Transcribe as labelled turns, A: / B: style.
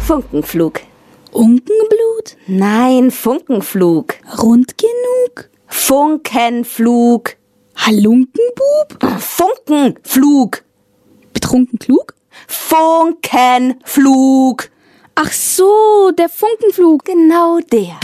A: Funkenflug.
B: Unkenblut?
A: Nein, Funkenflug.
B: Rund genug?
A: Funkenflug.
B: Halunkenbub?
A: Funkenflug.
B: Betrunken klug?
A: Funkenflug.
B: Ach so, der Funkenflug.
A: Genau der.